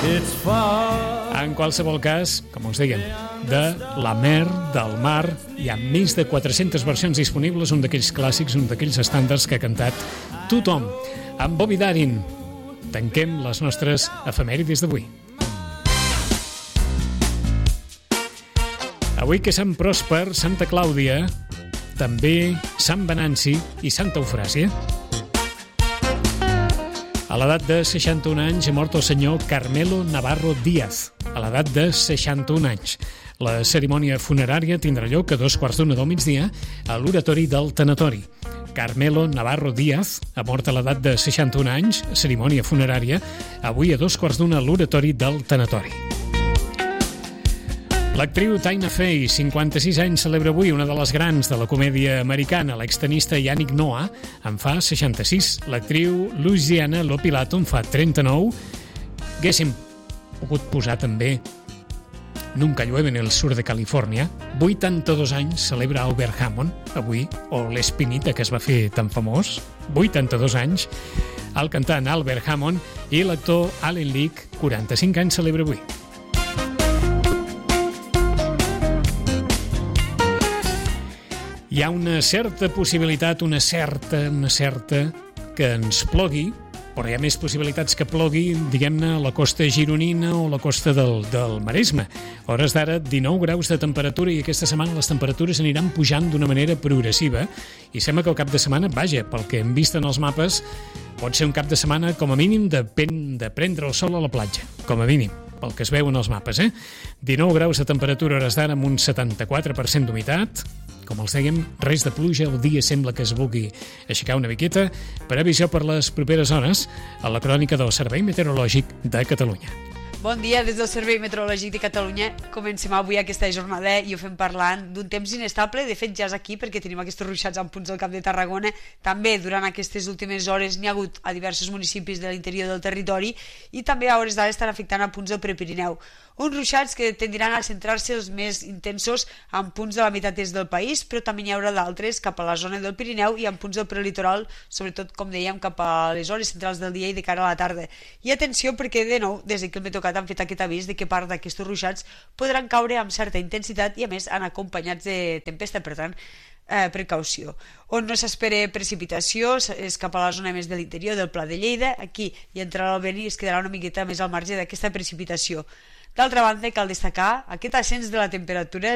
En qualsevol cas, com us dèiem, de la mer, del mar, hi ha més de 400 versions disponibles, un d'aquells clàssics, un d'aquells estàndards que ha cantat tothom. Amb Bobby Darin tanquem les nostres efemèrides d'avui. Avui que Sant Pròsper, Santa Clàudia, també Sant Venanci i Santa Eufràsia. A l'edat de 61 anys ha mort el senyor Carmelo Navarro Díaz, a l'edat de 61 anys. La cerimònia funerària tindrà lloc a 2:15 del migdia a l'oratori del Tanatori. Carmelo Navarro Díaz ha mort a l'edat de 61 anys, cerimònia funerària, avui a 2:15 a l'oratori del Tanatori. L'actriu Tina Fey, 56 anys, celebra avui, una de les grans de la comèdia americana. L'extenista Yannick Noah en fa 66. L'actriu Luciana Lopilato en fa 39. Haguéssim pogut posar també Nunca llueve en el sur de Califòrnia. 82 anys celebra Albert Hammond, avui, o l'Espinita, que es va fer tan famós. 82 anys. El cantant Albert Hammond i l'actor Alan Leake, 45 anys, celebra avui. Hi ha una certa possibilitat, una certa, que ens plogui, però hi ha més possibilitats que plogui, diguem-ne, a la costa gironina o la costa del Maresme. A hores d'ara, 19 graus de temperatura i aquesta setmana les temperatures aniran pujant d'una manera progressiva i sembla que el cap de setmana, vaja, pel que hem vist en els mapes, pot ser un cap de setmana com a mínim de prendre el sol a la platja, com a mínim, pel que es veu en els mapes, 19 graus de temperatura a hores d'ara amb un 74% d'humitat. Com els dèiem, res de pluja, el dia sembla que es vulgui aixecar una miqueta. Previsió per les properes hores a la crònica del Servei Meteorològic de Catalunya. Bon dia, des del Servei Meteorològic de Catalunya. Comencem avui aquesta jornada i ho fem parlant d'un temps inestable. De fet, ja és aquí perquè tenim aquests ruixats en punts del Camp de Tarragona. També durant aquestes últimes hores n'hi ha hagut a diversos municipis de l'interior del territori i també a hores d'ara estan afectant a punts del Prepirineu. Uns ruixats que tendiran a centrar-se els més intensos en punts de la meitat est del país, però també n'hi haurà d'altres cap a la zona del Pirineu i en punts del prelitoral, sobretot, com dèiem, cap a les hores centrals del dia i de cara a la tarda. I atenció perquè, de nou, des que el Meteocat han fet aquest avís de que part d'aquests ruixats podran caure amb certa intensitat i, a més, anar acompanyats de tempesta, per tant, precaució. On no s'espera precipitació és cap a la zona més de l'interior del Pla de Lleida. Aquí hi entrarà el vent i es quedarà una miqueta més al marge d'aquesta precipitació. D'altra banda, cal destacar aquest ascens de la temperatura